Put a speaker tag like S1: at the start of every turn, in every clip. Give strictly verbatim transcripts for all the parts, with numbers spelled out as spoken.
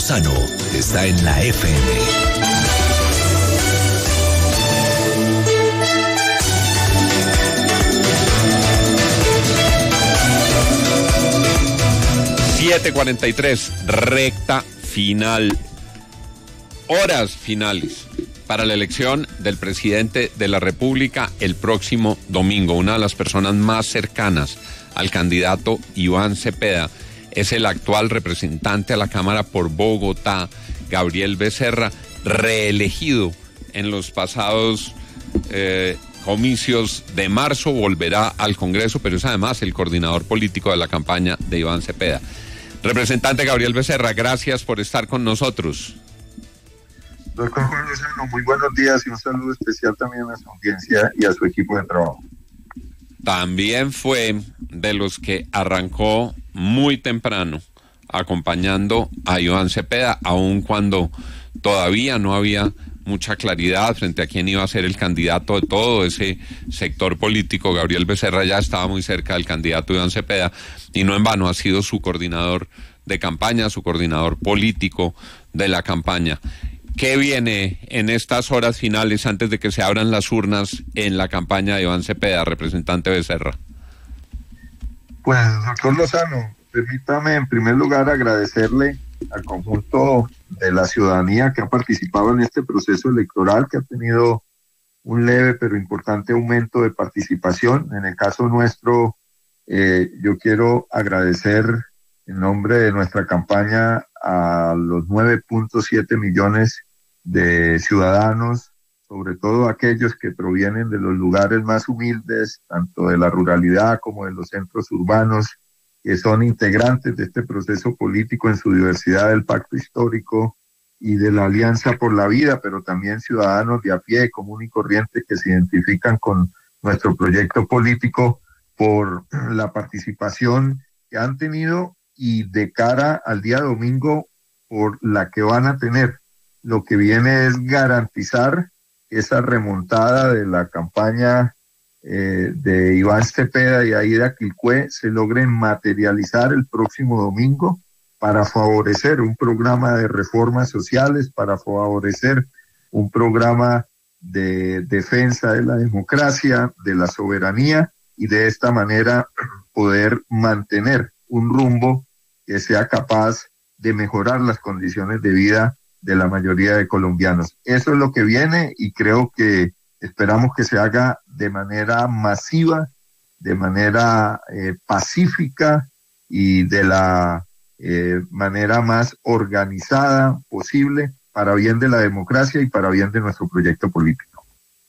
S1: Lozano está en la F M.
S2: siete cuarenta y tres, recta final, horas finales para la elección del presidente de la República el próximo domingo. Una de las personas más cercanas al candidato Iván Cepeda es el actual representante a la Cámara por Bogotá, Gabriel Becerra, reelegido en los pasados eh, comicios de marzo, volverá al Congreso, pero es además el coordinador político de la campaña de Iván Cepeda. Representante Gabriel Becerra, gracias por estar con nosotros.
S3: Doctor Juan Lozano, muy buenos días y un saludo especial también a su audiencia y a su equipo de trabajo.
S2: También fue de los que arrancó muy temprano acompañando a Iván Cepeda, aun cuando todavía no había mucha claridad frente a quién iba a ser el candidato de todo ese sector político. Gabriel Becerra ya estaba muy cerca del candidato Iván Cepeda y no en vano ha sido su coordinador de campaña, su coordinador político de la campaña. ¿Qué viene en estas horas finales antes de que se abran las urnas en la campaña de Iván Cepeda, representante Becerra?
S3: Pues, doctor Lozano, permítame en primer lugar agradecerle al conjunto de la ciudadanía que ha participado en este proceso electoral, que ha tenido un leve pero importante aumento de participación. En el caso nuestro, eh, yo quiero agradecer en nombre de nuestra campaña a los nueve punto siete millones de ciudadanos, sobre todo aquellos que provienen de los lugares más humildes, tanto de la ruralidad como de los centros urbanos, que son integrantes de este proceso político en su diversidad del pacto histórico y de la Alianza por la Vida, pero también ciudadanos de a pie, común y corriente, que se identifican con nuestro proyecto político por la participación que han tenido y de cara al día domingo por la que van a tener. Lo que viene es garantizar esa remontada de la campaña eh, de Iván Cepeda y Aida Quilcué se logre materializar el próximo domingo para favorecer un programa de reformas sociales, para favorecer un programa de defensa de la democracia, de la soberanía, y de esta manera poder mantener un rumbo que sea capaz de mejorar las condiciones de vida de la mayoría de colombianos. Eso es lo que viene y creo que esperamos que se haga de manera masiva, de manera eh, pacífica y de la eh, manera más organizada posible para bien de la democracia y para bien de nuestro proyecto político.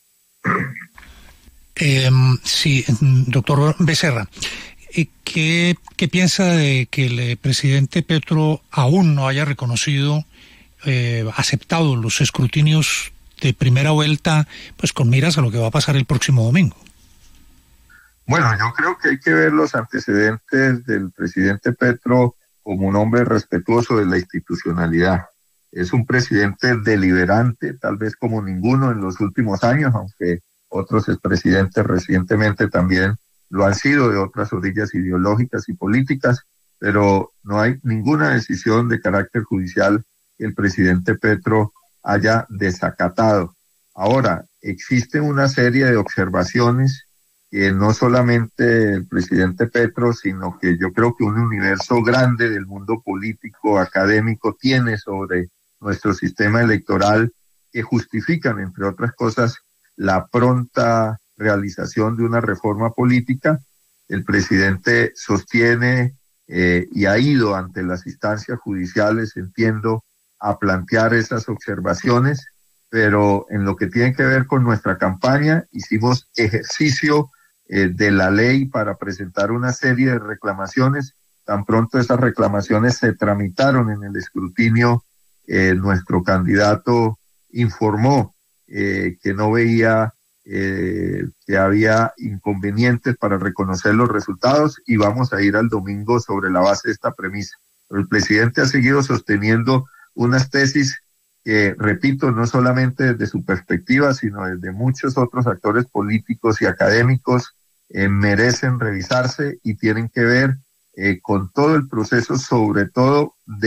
S4: Eh, sí, doctor Becerra, ¿qué, qué piensa de que el presidente Petro aún no haya reconocido, eh, aceptado los escrutinios de primera vuelta, pues con miras a lo que va a pasar el próximo domingo?
S3: Bueno, yo creo que hay que ver los antecedentes del presidente Petro como un hombre respetuoso de la institucionalidad. Es un presidente deliberante, tal vez como ninguno en los últimos años, aunque otros expresidentes recientemente también lo han sido de otras orillas ideológicas y políticas, pero no hay ninguna decisión de carácter judicial que el presidente Petro haya desacatado. Ahora, existe una serie de observaciones que no solamente el presidente Petro, sino que yo creo que un universo grande del mundo político, académico, tiene sobre nuestro sistema electoral que justifican, entre otras cosas, la pronta realización de una reforma política. El presidente sostiene eh, y ha ido ante las instancias judiciales, entiendo, a plantear esas observaciones, pero en lo que tiene que ver con nuestra campaña, hicimos ejercicio eh, de la ley para presentar una serie de reclamaciones. Tan pronto esas reclamaciones se tramitaron en el escrutinio, eh, nuestro candidato informó eh, que no veía eh, que había inconvenientes para reconocer los resultados y vamos a ir al domingo sobre la base de esta premisa. Pero el presidente ha seguido sosteniendo unas tesis que, repito, no solamente desde su perspectiva, sino desde muchos otros actores políticos y académicos, eh, merecen revisarse y tienen que ver eh, con todo el proceso, sobre todo de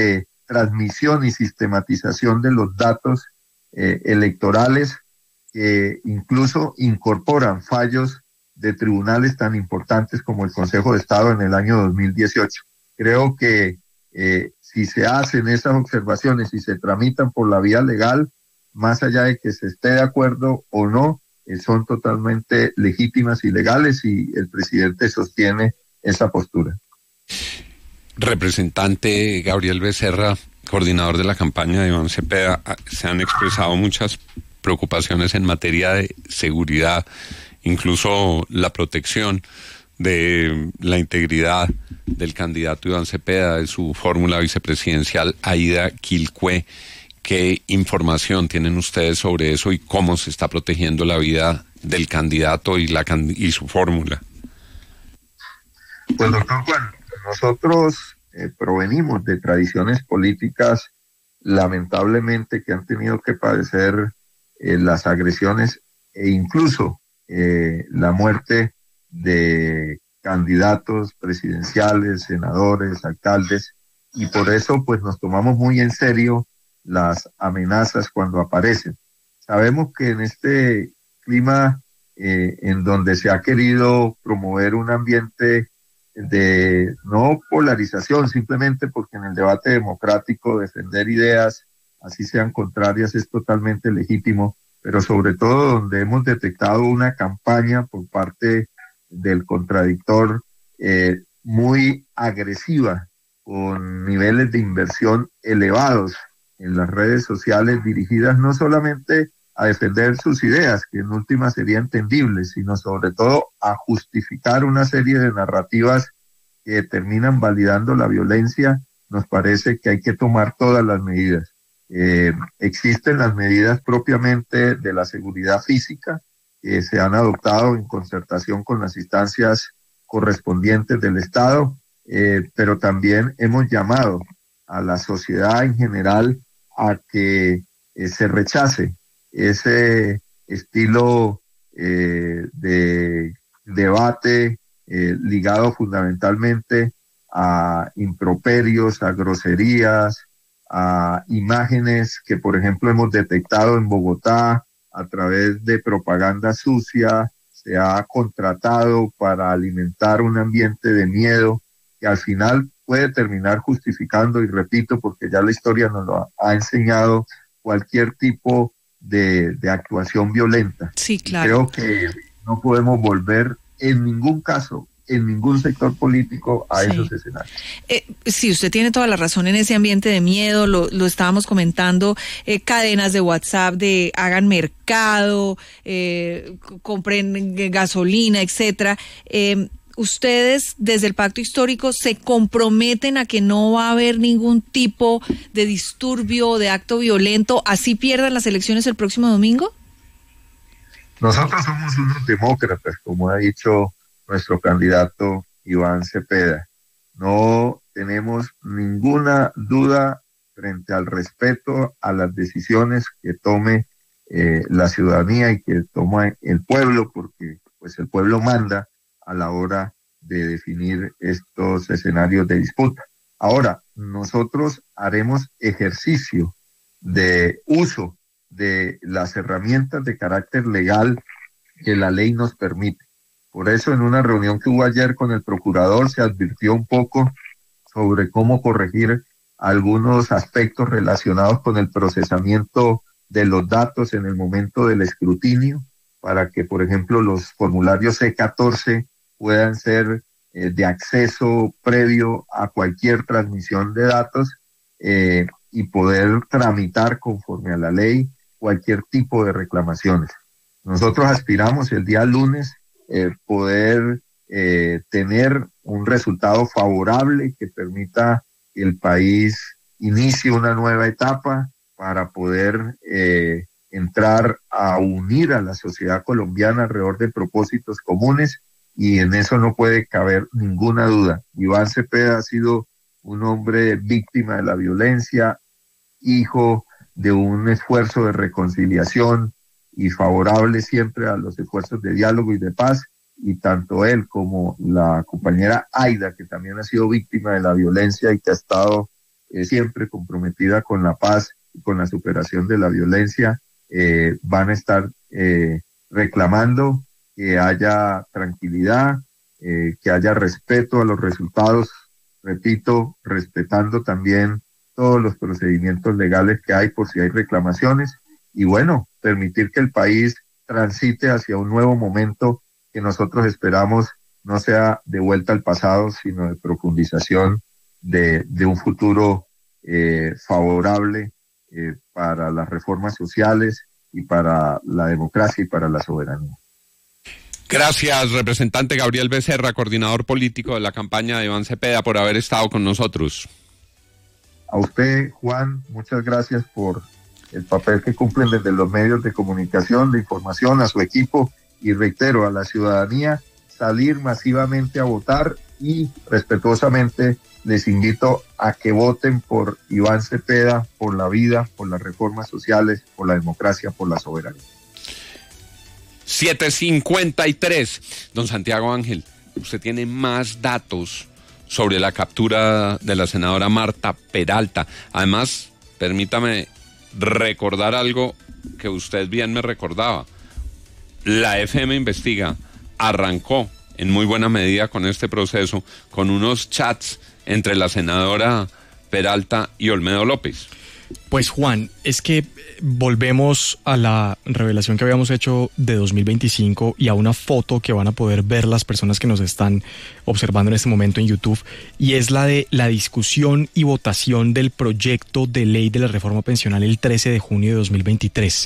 S3: transmisión y sistematización de los datos eh, electorales que incluso incorporan fallos de tribunales tan importantes como el Consejo de Estado en el año dos mil dieciocho. Creo que eh, si se hacen esas observaciones y se tramitan por la vía legal, más allá de que se esté de acuerdo o no, eh, son totalmente legítimas y legales, y el presidente sostiene esa postura.
S2: Representante Gabriel Becerra, coordinador de la campaña de Iván Cepeda, se han expresado muchas preocupaciones en materia de seguridad, incluso la protección de la integridad del candidato Iván Cepeda, de su fórmula vicepresidencial Aida Quilcue. ¿Qué información tienen ustedes sobre eso y cómo se está protegiendo la vida del candidato y, la, y su fórmula?
S3: Pues doctor Juan, nosotros eh, provenimos de tradiciones políticas lamentablemente que han tenido que padecer eh, las agresiones e incluso eh, la muerte de candidatos presidenciales, senadores, alcaldes, y por eso pues nos tomamos muy en serio las amenazas cuando aparecen. Sabemos que en este clima eh, en donde se ha querido promover un ambiente de no polarización, simplemente porque en el debate democrático defender ideas, así sean contrarias, es totalmente legítimo, pero sobre todo donde hemos detectado una campaña por parte del contradictor eh, muy agresiva, con niveles de inversión elevados en las redes sociales, dirigidas no solamente a defender sus ideas, que en última sería entendible, sino sobre todo a justificar una serie de narrativas que terminan validando la violencia. Nos parece que hay que tomar todas las medidas. Eh, existen las medidas propiamente de la seguridad física, que se han adoptado en concertación con las instancias correspondientes del Estado, eh, pero también hemos llamado a la sociedad en general a que eh, se rechace ese estilo eh, de debate eh, ligado fundamentalmente a improperios, a groserías, a imágenes que, por ejemplo, hemos detectado en Bogotá a través de propaganda sucia. Se ha contratado para alimentar un ambiente de miedo que al final puede terminar justificando, y repito, porque ya la historia nos lo ha enseñado, cualquier tipo de, de actuación violenta.
S5: Sí, claro.
S3: Creo que no podemos volver en ningún caso, en ningún sector político, a sí. esos escenarios.
S5: Eh, sí, usted tiene toda la razón en ese ambiente de miedo, lo, lo estábamos comentando, eh, cadenas de WhatsApp de hagan mercado, eh, compren gasolina, etcétera. Eh, ¿Ustedes desde el Pacto Histórico se comprometen a que no va a haber ningún tipo de disturbio, de acto violento, así pierdan las elecciones el próximo domingo?
S3: Nosotros somos unos demócratas, como ha dicho nuestro candidato Iván Cepeda. No tenemos ninguna duda frente al respeto a las decisiones que tome eh, la ciudadanía y que toma el pueblo, porque pues el pueblo manda a la hora de definir estos escenarios de disputa. Ahora, nosotros haremos ejercicio de uso de las herramientas de carácter legal que la ley nos permite. Por eso, en una reunión que hubo ayer con el procurador, se advirtió un poco sobre cómo corregir algunos aspectos relacionados con el procesamiento de los datos en el momento del escrutinio, para que, por ejemplo, los formularios C catorce puedan ser eh, de acceso previo a cualquier transmisión de datos eh, y poder tramitar conforme a la ley cualquier tipo de reclamaciones. Nosotros aspiramos el día lunes eh, poder eh, tener un resultado favorable que permita que el país inicie una nueva etapa para poder eh, entrar a unir a la sociedad colombiana alrededor de propósitos comunes, y en eso no puede caber ninguna duda. Iván Cepeda ha sido un hombre víctima de la violencia, hijo de un esfuerzo de reconciliación y favorable siempre a los esfuerzos de diálogo y de paz, y tanto él como la compañera Aida, que también ha sido víctima de la violencia y que ha estado eh, siempre comprometida con la paz y con la superación de la violencia, eh, van a estar eh, reclamando que haya tranquilidad, eh, que haya respeto a los resultados, repito, respetando también todos los procedimientos legales que hay por si hay reclamaciones, y bueno, permitir que el país transite hacia un nuevo momento que nosotros esperamos no sea de vuelta al pasado, sino de profundización de, de un futuro eh, favorable eh, para las reformas sociales y para la democracia y para la soberanía.
S2: Gracias, representante Gabriel Becerra, coordinador político de la campaña de Iván Cepeda, por haber estado con nosotros.
S3: A usted, Juan, muchas gracias por el papel que cumplen desde los medios de comunicación, de información, a su equipo, y reitero, a la ciudadanía, salir masivamente a votar, y respetuosamente les invito a que voten por Iván Cepeda, por la vida, por las reformas sociales, por la democracia, por la soberanía.
S2: siete cincuenta y tres. Don Santiago Ángel, usted tiene más datos sobre la captura de la senadora Marta Peralta. Además, permítame recordar algo que usted bien me recordaba. La F M Investiga arrancó en muy buena medida con este proceso, con unos chats entre la senadora Peralta y Olmedo López.
S6: Pues Juan, es que volvemos a la revelación que habíamos hecho de dos mil veinticinco y a una foto que van a poder ver las personas que nos están observando en este momento en YouTube, y es la de la discusión y votación del proyecto de ley de la reforma pensional el trece de junio de dos mil veintitrés.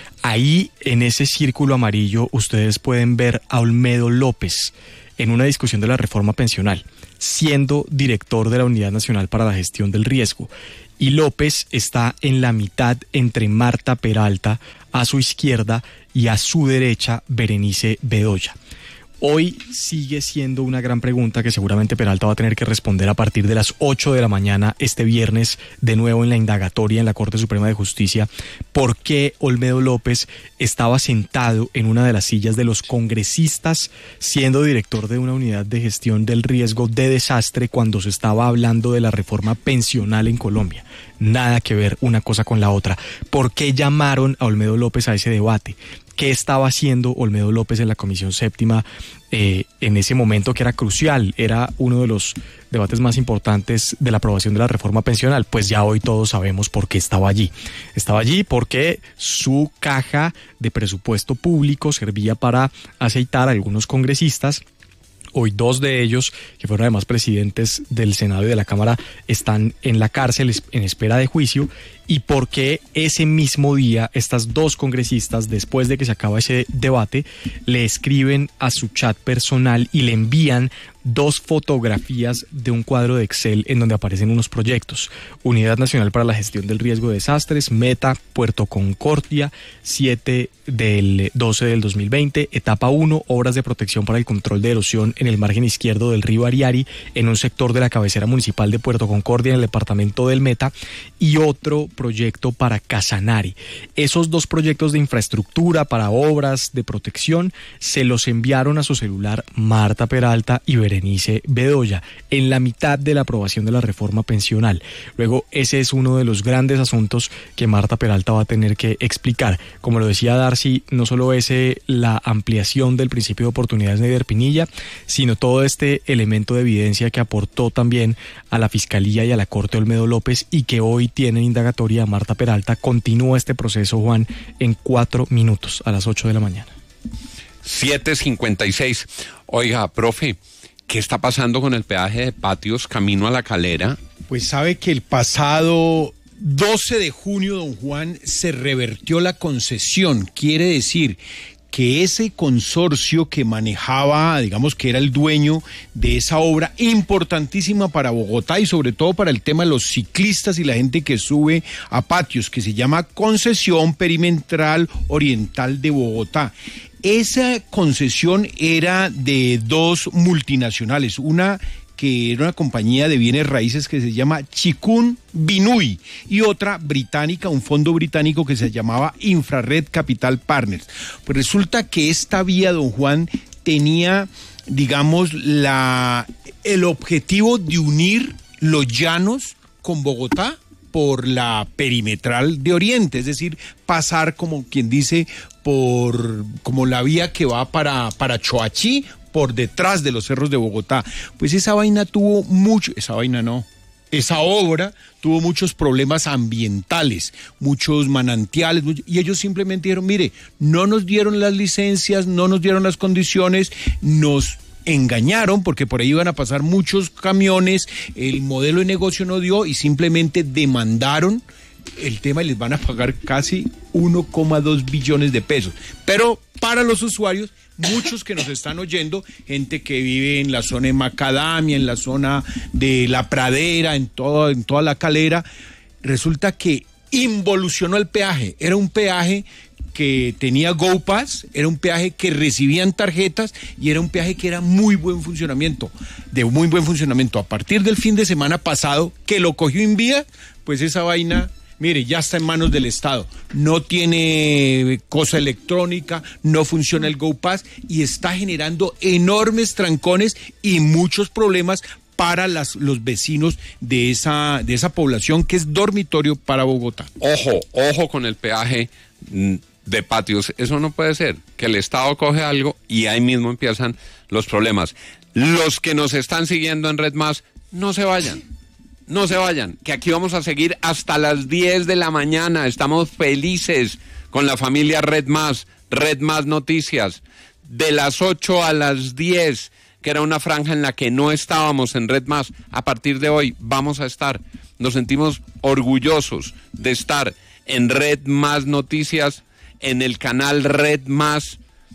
S6: Ahí, en ese círculo amarillo, ustedes pueden ver a Olmedo López en una discusión de la reforma pensional, siendo director de la Unidad Nacional para la Gestión del Riesgo. Y López está en la mitad entre Marta Peralta, a su izquierda, y a su derecha, Berenice Bedoya. Hoy sigue siendo una gran pregunta que seguramente Peralta va a tener que responder a partir de las ocho de la mañana este viernes, de nuevo en la indagatoria en la Corte Suprema de Justicia. ¿Por qué Olmedo López estaba sentado en una de las sillas de los congresistas siendo director de una unidad de gestión del riesgo de desastre cuando se estaba hablando de la reforma pensional en Colombia? Nada que ver una cosa con la otra. ¿Por qué llamaron a Olmedo López a ese debate? ¿Qué estaba haciendo Olmedo López en la Comisión Séptima eh, en ese momento que era crucial? Era uno de los debates más importantes de la aprobación de la reforma pensional. Pues ya hoy todos sabemos por qué estaba allí. Estaba allí porque su caja de presupuesto público servía para aceitar a algunos congresistas. Hoy dos de ellos, que fueron además presidentes del Senado y de la Cámara, están en la cárcel en espera de juicio. Y porque ese mismo día estas dos congresistas, después de que se acaba ese debate, le escriben a su chat personal y le envían dos fotografías de un cuadro de Excel en donde aparecen unos proyectos: Unidad Nacional para la Gestión del Riesgo de Desastres, Meta, Puerto Concordia, siete del doce del dos mil veinte, etapa uno, obras de protección para el control de erosión en el margen izquierdo del río Ariari, en un sector de la cabecera municipal de Puerto Concordia, en el departamento del Meta, y otro proyecto para Casanare. Esos dos proyectos de infraestructura para obras de protección se los enviaron a su celular Marta Peralta y Berenice Bedoya en la mitad de la aprobación de la reforma pensional. Luego, ese es uno de los grandes asuntos que Marta Peralta va a tener que explicar. Como lo decía Darcy, no solo es la ampliación del principio de oportunidades Neider Pinilla, sino todo este elemento de evidencia que aportó también a la Fiscalía y a la Corte Olmedo López, y que hoy tienen indagatoria a Marta Peralta. Continúa este proceso, Juan, en cuatro minutos, a las ocho de la mañana.
S2: siete cincuenta y seis. Oiga, profe, ¿qué está pasando con el peaje de Patios camino a La Calera?
S7: Pues sabe que el pasado doce de junio, don Juan, se revertió la concesión. Quiere decir que ese consorcio que manejaba, digamos que era el dueño de esa obra importantísima para Bogotá y sobre todo para el tema de los ciclistas y la gente que sube a Patios, que se llama Concesión Perimetral Oriental de Bogotá. Esa concesión era de dos multinacionales, una que era una compañía de bienes raíces que se llama Chikun Binui, y otra británica, un fondo británico que se llamaba Infrared Capital Partners. Pues resulta que esta vía, don Juan, tenía, digamos, la, el objetivo de unir Los Llanos con Bogotá por la perimetral de Oriente, es decir, pasar como quien dice por como la vía que va para, para Choachí, por detrás de los cerros de Bogotá. Pues esa vaina tuvo mucho, esa vaina no, esa obra tuvo muchos problemas ambientales, muchos manantiales, y ellos simplemente dijeron, mire, no nos dieron las licencias, no nos dieron las condiciones, nos engañaron porque por ahí iban a pasar muchos camiones, el modelo de negocio no dio y simplemente demandaron el tema y les van a pagar casi uno coma dos billones de pesos. Pero para los usuarios, muchos que nos están oyendo, gente que vive en la zona de Macadamia, en la zona de La Pradera, en, todo, en toda la Calera, resulta que involucionó el peaje. Era un peaje que tenía GoPass, era un peaje que recibían tarjetas y era un peaje que era muy buen funcionamiento, de muy buen funcionamiento. A partir del fin de semana pasado, que lo cogió Invía, pues esa vaina, mire, ya está en manos del Estado. No tiene cosa electrónica, no funciona el GoPass y está generando enormes trancones y muchos problemas para las, los vecinos de esa, de esa población que es dormitorio para Bogotá.
S2: Ojo, ojo con el peaje de patios. Eso no puede ser, que el Estado coge algo y ahí mismo empiezan los problemas. Los que nos están siguiendo en Red Más, no se vayan. No se vayan, que aquí vamos a seguir hasta las diez de la mañana. Estamos felices con la familia Red Más, Red Más Noticias. De las ocho a las diez, que era una franja en la que no estábamos en Red Más, a partir de hoy vamos a estar. Nos sentimos orgullosos de estar en Red Más Noticias, en el canal Red Más,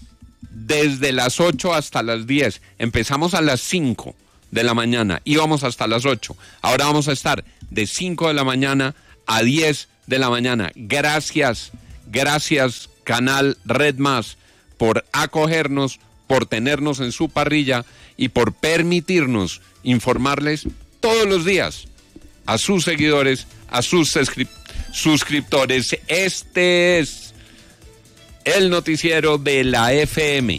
S2: desde las ocho hasta las diez. Empezamos a las cinco de la mañana, íbamos hasta las ocho. Ahora vamos a estar de cinco de la mañana a diez de la mañana. Gracias, gracias canal Red Más por acogernos, por tenernos en su parrilla y por permitirnos informarles todos los días a sus seguidores, a sus suscriptores. Este es el noticiero de la F M.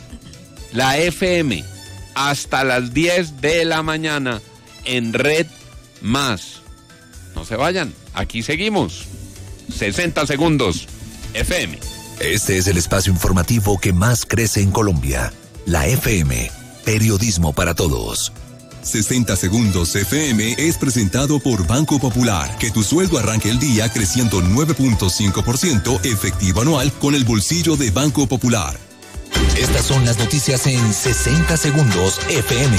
S2: La F M. Hasta las diez de la mañana en Red Más. No se vayan, aquí seguimos. sesenta segundos F M.
S1: Este es el espacio informativo que más crece en Colombia. La F M, periodismo para todos.
S8: sesenta segundos F M es presentado por Banco Popular. Que tu sueldo arranque el día creciendo nueve punto cinco por ciento efectivo anual con el bolsillo de Banco Popular.
S1: Estas son las noticias en sesenta segundos F M.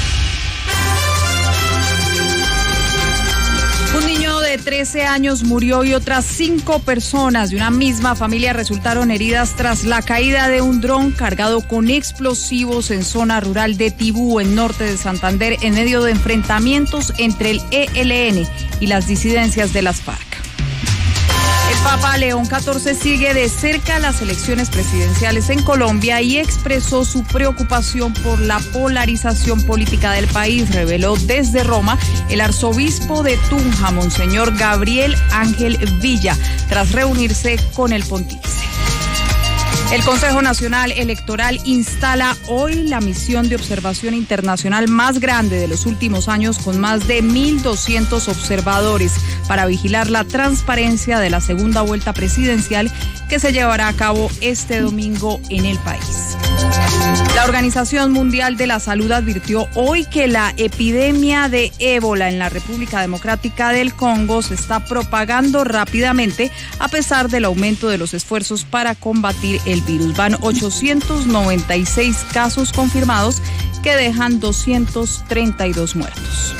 S5: Un niño de trece años murió y otras cinco personas de una misma familia resultaron heridas tras la caída de un dron cargado con explosivos en zona rural de Tibú, en norte de Santander, en medio de enfrentamientos entre el E L N y las disidencias de las FARC. El Papa León catorce sigue de cerca las elecciones presidenciales en Colombia y expresó su preocupación por la polarización política del país, reveló desde Roma el arzobispo de Tunja, Monseñor Gabriel Ángel Villa, tras reunirse con el pontífice. El Consejo Nacional Electoral instala hoy la misión de observación internacional más grande de los últimos años, con más de mil doscientos observadores para vigilar la transparencia de la segunda vuelta presidencial que se llevará a cabo este domingo en el país. La Organización Mundial de la Salud advirtió hoy que la epidemia de ébola en la República Democrática del Congo se está propagando rápidamente a pesar del aumento de los esfuerzos para combatir el virus. Van ochocientos noventa y seis casos confirmados que dejan doscientos treinta y dos muertos.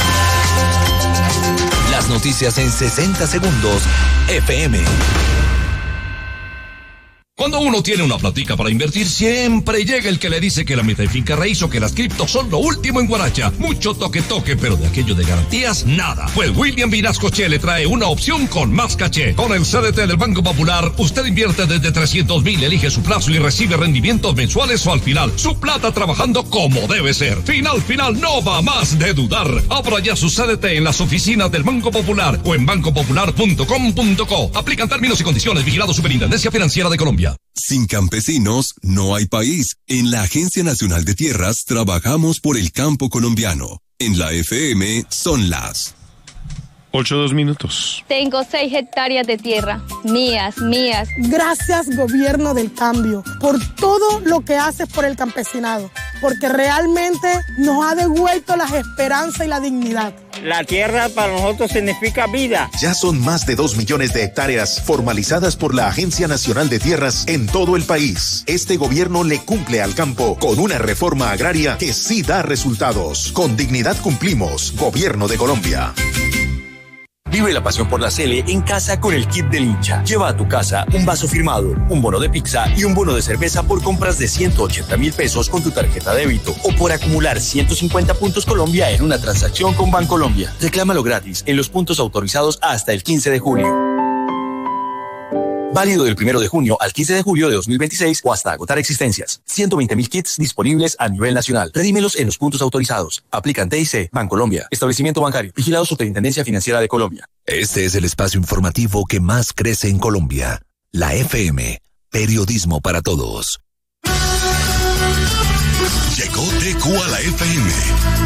S1: Las noticias en sesenta segundos F M.
S9: Cuando uno tiene una platica para invertir, siempre llega el que le dice que la meta de finca raíz o que las criptos son lo último en guaracha. Mucho toque toque, pero de aquello de garantías, nada. Pues William Vinascoche le trae una opción con más caché. Con el C D T del Banco Popular, usted invierte desde trescientos mil, elige su plazo y recibe rendimientos mensuales o al final. Su plata trabajando como debe ser. Final, final, no va más de dudar. Abra ya su C D T en las oficinas del Banco Popular o en banco popular punto com punto co. Aplican términos y condiciones. Vigilado Superintendencia Financiera de Colombia.
S8: Sin campesinos no hay país. En la Agencia Nacional de Tierras trabajamos por el campo colombiano. En la F M son las
S10: Ocho, dos minutos.
S11: Tengo seis hectáreas de tierra, mías, mías.
S12: Gracias, gobierno del cambio, por todo lo que haces por el campesinado, porque realmente nos ha devuelto las esperanzas y la dignidad.
S13: La tierra para nosotros significa vida.
S14: Ya son más de dos millones de hectáreas formalizadas por la Agencia Nacional de Tierras en todo el país. Este gobierno le cumple al campo con una reforma agraria que sí da resultados. Con dignidad cumplimos. Gobierno de Colombia.
S15: Vive la pasión por la Sele en casa con el kit del hincha. Lleva a tu casa un vaso firmado, un bono de pizza y un bono de cerveza por compras de ciento ochenta mil pesos con tu tarjeta débito o por acumular ciento cincuenta puntos Colombia en una transacción con Bancolombia. Reclámalo gratis en los puntos autorizados hasta el quince de junio. Válido del primero de junio al quince de julio de dos mil veintiséis o hasta agotar existencias. ciento veinte mil kits disponibles a nivel nacional. Redímelos en los puntos autorizados. Aplican T I C, Bancolombia, Establecimiento Bancario, vigilado Superintendencia Financiera de Colombia.
S1: Este es el espacio informativo que más crece en Colombia. La F M, periodismo para todos.
S8: Llegó T Q a la F M.